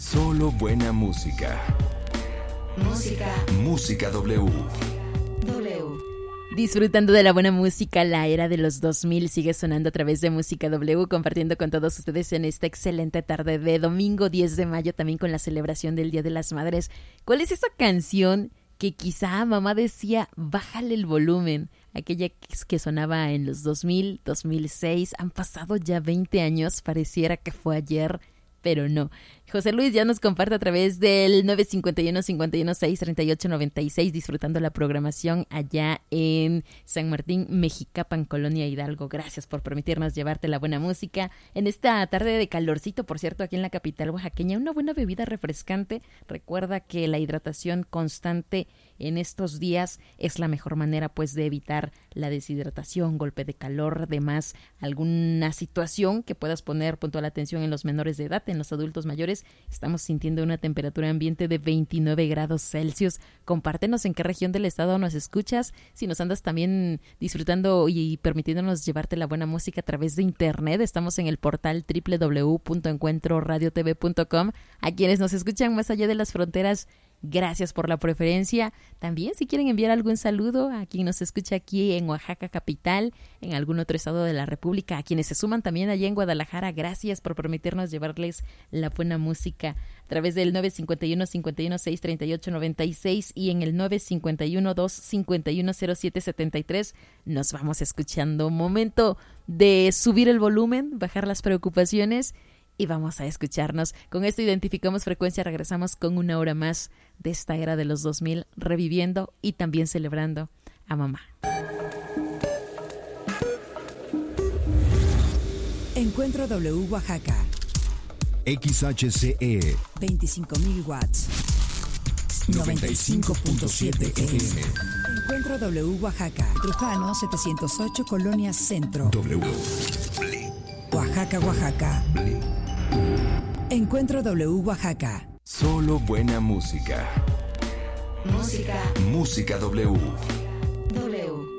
Solo buena música. Música W. Disfrutando de la buena música, la era de los 2000 sigue sonando a través de Música W, compartiendo con todos ustedes en esta excelente tarde de domingo 10 de mayo, también con la celebración del Día de las Madres. ¿Cuál es esa canción que quizá mamá decía, bájale el volumen? Aquella que sonaba en los 2000, 2006, han pasado ya 20 años, pareciera que fue ayer, pero no. José Luis ya nos comparte a través del 951-516-3896, disfrutando la programación allá en San Martín, Mexicapan, Colonia Hidalgo. Gracias por permitirnos llevarte la buena música en esta tarde de calorcito, por cierto, aquí en la capital oaxaqueña. Una buena bebida refrescante. Recuerda que la hidratación constante en estos días es la mejor manera, pues, de evitar la deshidratación, golpe de calor, además alguna situación que puedas poner puntual atención en los menores de edad, en los adultos mayores. Estamos sintiendo una temperatura ambiente de 29 grados Celsius. Compártenos en qué región del estado nos escuchas, si nos andas también disfrutando y permitiéndonos llevarte la buena música a través de internet. Estamos en el portal www.encuentroradiotv.com. A quienes nos escuchan más allá de las fronteras, gracias por la preferencia. También si quieren enviar algún saludo a quien nos escucha aquí en Oaxaca capital, en algún otro estado de la República, a quienes se suman también allá en Guadalajara, gracias por permitirnos llevarles la buena música a través del 951-516-3896 y en el 951-251-0773. Nos vamos escuchando. Momento de subir el volumen, bajar las preocupaciones y vamos a escucharnos. Con esto identificamos frecuencia, regresamos con una hora más de esta era de los 2000, reviviendo y también celebrando a mamá. Encuentro W Oaxaca. XHCE 25,000 watts. 95.7 FM. Encuentro W Oaxaca. Trujano 708, Colonia Centro. W. Oaxaca, Oaxaca. Encuentro W Oaxaca. Solo buena música. Música W.